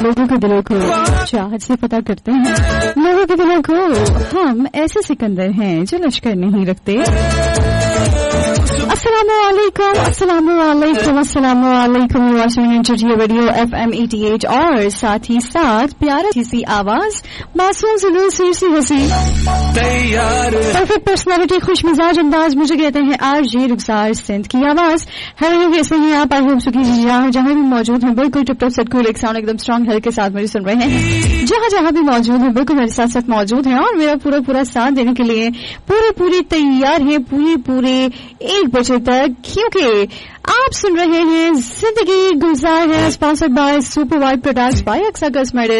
लोगों के दिलों को चाहत से पता करते हैं, लोगों के दिलों को हम ऐसे सिकंदर हैं जो लश्कर नहीं रखते। अस्सलामुअलैकुम, अस्सलामुअलैकुम, अस्सलामुअलैकुम। वाशिंगटन रेडियो FM 88 और साथ ही साथ प्यारा सी आवाज, मासूम सी हंसी, परफेक्ट पर्सनालिटी, खुश मिजाज अंदाज, मुझे कहते हैं RJ रुखसार सिंध की आवाज। हेलो, कैसे हैं आप? आई होप सुखी जहाँ भी मौजूद हैं बिल्कुल टिप टॉप सेट कूल, एक साउंड एकदम स्ट्रॉन्ग हेल्थ के साथ मुझे सुन रहे हैं। जहाँ भी मौजूद हैं बिल्कुल मेरे साथ साथ मौजूद हैं और मेरा पूरा साथ देने के लिए पूरे तैयार हैं, पूरे 1 बजे तक, क्योंकि आप सुन रहे हैं जिंदगी गुलजार है, sponsored by super wide products by Aqsa cosmetics.